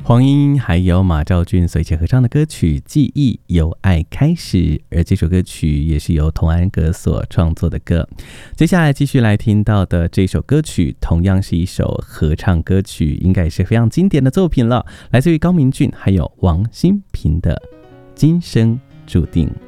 黄莺还有马兆骏所一起合唱的歌曲《记忆由爱开始》，而这首歌曲也是由童安格所创作的歌。接下来继续来听到的这首歌曲，同样是一首合唱歌曲，应该也是非常经典的作品了，来自于高明骏还有王心平的《今生注定》。